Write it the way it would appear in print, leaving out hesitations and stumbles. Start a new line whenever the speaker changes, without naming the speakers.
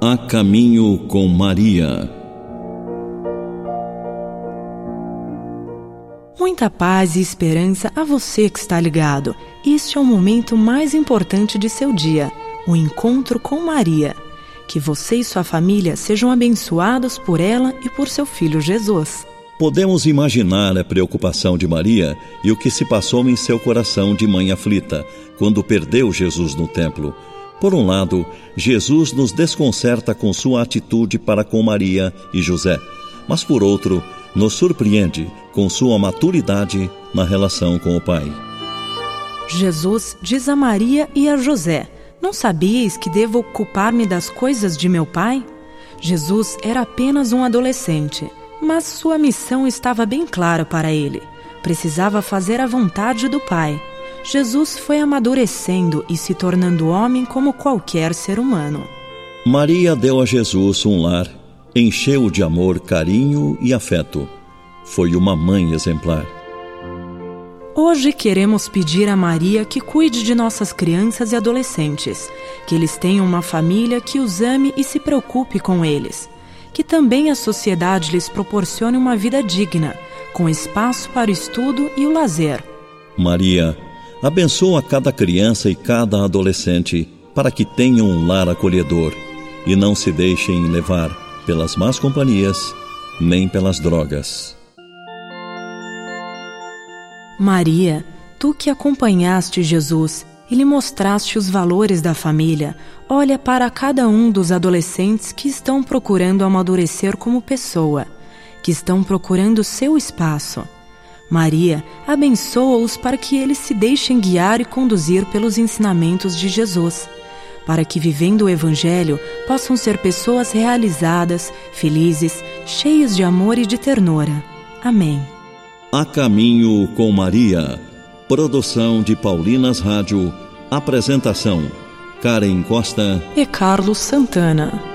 A Caminho com Maria.
Muita paz e esperança a você que está ligado. Este é o momento mais importante de seu dia, o encontro com Maria. Que você e sua família sejam abençoados por ela e por seu filho Jesus.
Podemos imaginar a preocupação de Maria e o que se passou em seu coração de mãe aflita, quando perdeu Jesus no templo. Por um lado, Jesus nos desconcerta com sua atitude para com Maria e José, mas por outro, nos surpreende com sua maturidade na relação com o Pai.
Jesus diz a Maria e a José: não sabíeis que devo ocupar-me das coisas de meu Pai? Jesus era apenas um adolescente, mas sua missão estava bem clara para ele. Precisava fazer a vontade do Pai. Jesus foi amadurecendo e se tornando homem como qualquer ser humano.
Maria deu a Jesus um lar, encheu-o de amor, carinho e afeto. Foi uma mãe exemplar.
Hoje queremos pedir a Maria que cuide de nossas crianças e adolescentes, que eles tenham uma família que os ame e se preocupe com eles, que também a sociedade lhes proporcione uma vida digna, com espaço para o estudo e o lazer.
Maria, abençoa cada criança e cada adolescente para que tenham um lar acolhedor e não se deixem levar pelas más companhias nem pelas drogas.
Maria, tu que acompanhaste Jesus e lhe mostraste os valores da família, olha para cada um dos adolescentes que estão procurando amadurecer como pessoa, que estão procurando seu espaço. Maria, abençoa-os para que eles se deixem guiar e conduzir pelos ensinamentos de Jesus, para que, vivendo o Evangelho, possam ser pessoas realizadas, felizes, cheias de amor e de ternura. Amém.
A Caminho com Maria. Produção de Paulinas Rádio. Apresentação: Karen Costa
e Carlos Santana.